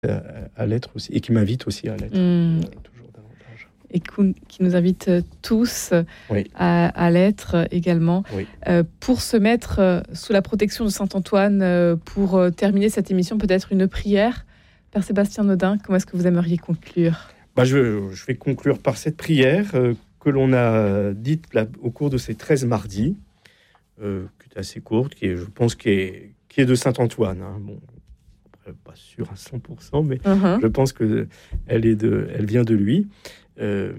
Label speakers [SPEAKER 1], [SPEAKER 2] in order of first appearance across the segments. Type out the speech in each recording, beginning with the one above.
[SPEAKER 1] à l'être aussi, et qui m'invite aussi à l'être toujours davantage.
[SPEAKER 2] Et qui nous invite tous
[SPEAKER 1] Oui.
[SPEAKER 2] à l'être également.
[SPEAKER 1] Oui.
[SPEAKER 2] Pour se mettre sous la protection de Saint Antoine, pour terminer cette émission, peut-être une prière. Père Sébastien Nodin, comment est-ce que vous aimeriez conclure ?
[SPEAKER 1] Je vais conclure par cette prière que l'on a dite au cours de ces 13 mardis, qui est assez courte, qui est de Saint Antoine. Hein. Bon, pas sûr à 100%, mais je pense que elle vient de lui. Et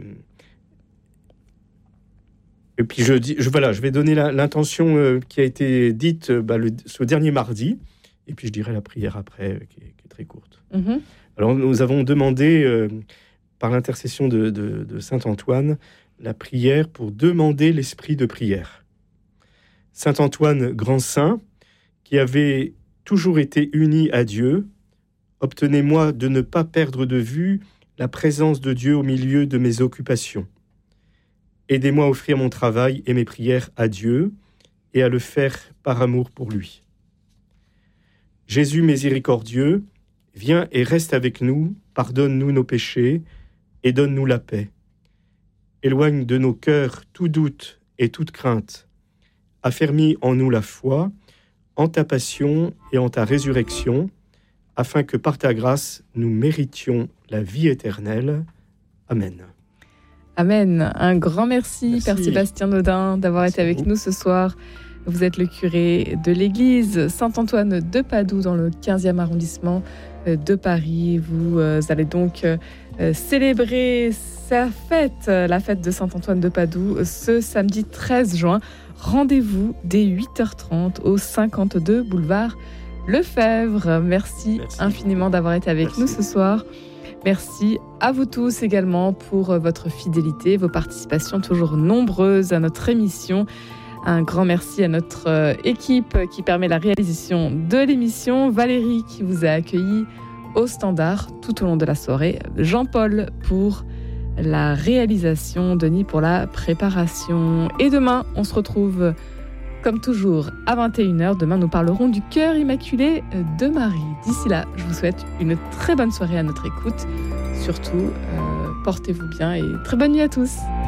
[SPEAKER 1] puis je vais donner l'intention qui a été dite ce dernier mardi, et puis je dirai la prière après, qui est très courte. Alors nous avons demandé, par l'intercession de Saint Antoine, la prière pour demander l'esprit de prière. Saint Antoine, grand saint, qui avait toujours été uni à Dieu, obtenez-moi de ne pas perdre de vue la présence de Dieu au milieu de mes occupations. Aidez-moi à offrir mon travail et mes prières à Dieu et à le faire par amour pour lui. Jésus miséricordieux, viens et reste avec nous, pardonne-nous nos péchés et donne-nous la paix. Éloigne de nos cœurs tout doute et toute crainte. Affermis en nous la foi, en ta passion et en ta résurrection, afin que par ta grâce, nous méritions la vie éternelle. Amen.
[SPEAKER 2] Amen. Un grand merci. Père Sébastien Nodin, d'avoir été avec nous ce soir. Vous êtes le curé de l'église Saint-Antoine de Padoue dans le 15e arrondissement de Paris. Vous allez donc célébrer sa fête, la fête de Saint-Antoine de Padoue, ce samedi 13 juin. Rendez-vous dès 8h30 au 52 boulevard Lefebvre. Merci infiniment d'avoir été avec nous ce soir. Merci à vous tous également pour votre fidélité, vos participations toujours nombreuses à notre émission. Un grand merci à notre équipe qui permet la réalisation de l'émission. Valérie qui vous a accueilli au standard tout au long de la soirée. Jean-Paul pour la réalisation, Denis pour la préparation. Et demain, on se retrouve comme toujours à 21h. Demain, nous parlerons du cœur immaculé de Marie. D'ici là, je vous souhaite une très bonne soirée à notre écoute. Surtout, portez-vous bien et très bonne nuit à tous.